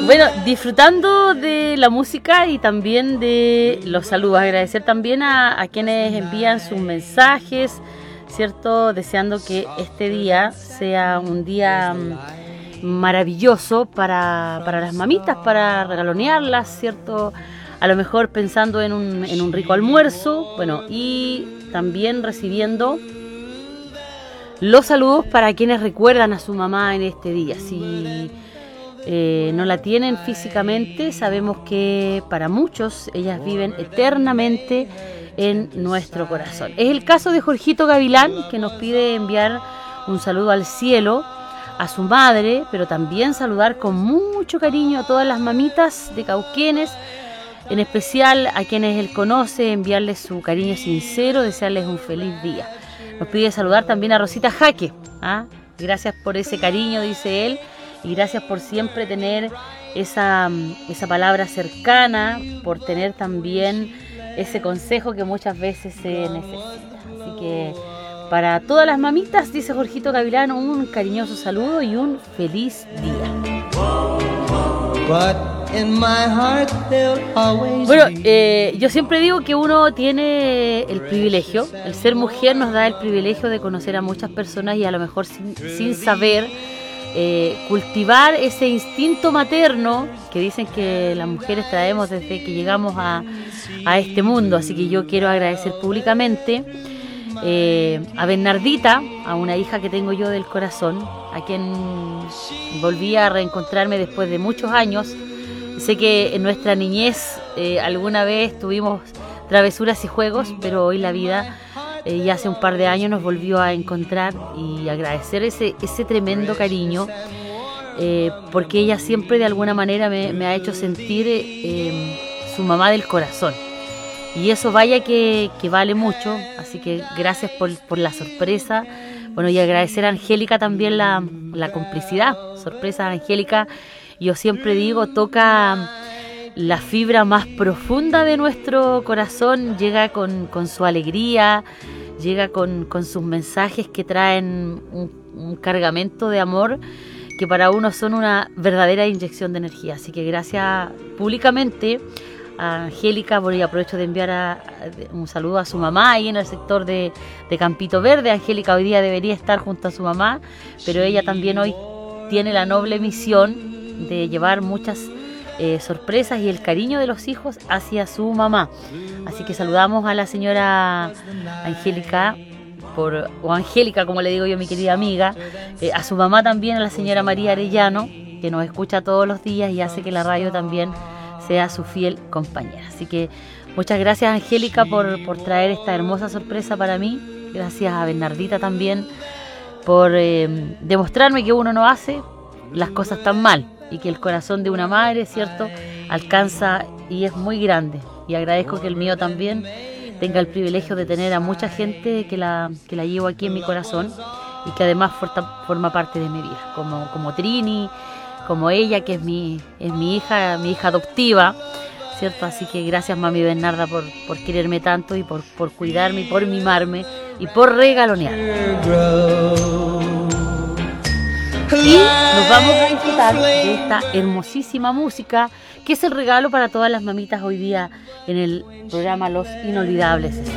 Bueno, disfrutando de la música y también de los saludos. Agradecer también a quienes envían sus mensajes, ¿cierto? Deseando que este día sea un día maravilloso para las mamitas, para regalonearlas, ¿cierto? A lo mejor pensando en un rico almuerzo, bueno, y también recibiendo los saludos para quienes recuerdan a su mamá en este día. Si no la tienen físicamente, sabemos que para muchos ellas viven eternamente en nuestro corazón. Es el caso de Jorgito Gavilán, que nos pide enviar un saludo al cielo a su madre, pero también saludar con mucho cariño a todas las mamitas de Cauquenes, en especial a quienes él conoce, enviarles su cariño sincero, desearles un feliz día. Nos pide saludar también a Rosita Jaque, gracias por ese cariño, dice él, y gracias por siempre tener esa palabra cercana, por tener también ese consejo que muchas veces se necesita. Así que para todas las mamitas, dice Jorgito Gavilán, un cariñoso saludo y un feliz día. Bueno, yo siempre digo que uno tiene el privilegio, el ser mujer nos da el privilegio de conocer a muchas personas y a lo mejor sin saber cultivar ese instinto materno que dicen que las mujeres traemos desde que llegamos a este mundo. Así que yo quiero agradecer públicamente a Bernardita, a una hija que tengo yo del corazón, a quien volví a reencontrarme después de muchos años. Sé que en nuestra niñez alguna vez tuvimos travesuras y juegos, pero hoy la vida ya hace un par de años nos volvió a encontrar, y agradecer ese tremendo cariño, porque ella siempre de alguna manera me ha hecho sentir su mamá del corazón, y eso vaya que vale mucho. Así que gracias por la sorpresa. Bueno, y agradecer a Angélica también la complicidad. Sorpresa, Angélica, yo siempre digo, toca la fibra más profunda de nuestro corazón, llega con su alegría, llega con sus mensajes que traen un cargamento de amor que para uno son una verdadera inyección de energía. Así que gracias públicamente a Angélica, y aprovecho de enviar un saludo a su mamá ahí en el sector de Campito Verde. Angélica hoy día debería estar junto a su mamá, pero ella también hoy tiene la noble misión de llevar muchas sorpresas y el cariño de los hijos hacia su mamá. Así que saludamos a la señora Angélica, o Angélica como le digo yo, mi querida amiga, a su mamá también, a la señora María Arellano, que nos escucha todos los días y hace que la radio también sea su fiel compañera. Así que muchas gracias, Angélica, por traer esta hermosa sorpresa para mí. Gracias a Bernardita también por demostrarme que uno no hace las cosas tan mal, y que el corazón de una madre, ¿cierto?, alcanza y es muy grande. Y agradezco que el mío también tenga el privilegio de tener a mucha gente que la llevo aquí en mi corazón, y que además forma parte de mi vida, como Trini, como ella, que es mi hija adoptiva, ¿cierto? Así que gracias, mami Bernarda, por quererme tanto, y por cuidarme, y por mimarme, y por regalonearme. Y nos vamos a disfrutar de esta hermosísima música, que es el regalo para todas las mamitas hoy día en el programa Los Inolvidables.